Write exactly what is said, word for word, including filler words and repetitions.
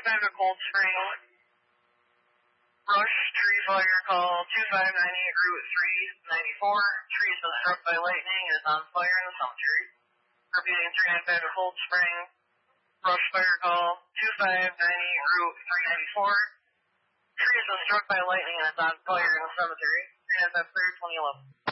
ninety-five to Cold Spring. Brush tree fire call two five nine eight Route three ninety-four. Tree has been struck by lightning and is on fire in the cemetery. Repeating three ninety-five to Cold Spring. Brush fire call two five nine eight Route three ninety-four. Tree has been struck by lightning and is on fire in the cemetery. three ninety-five clear twenty eleven.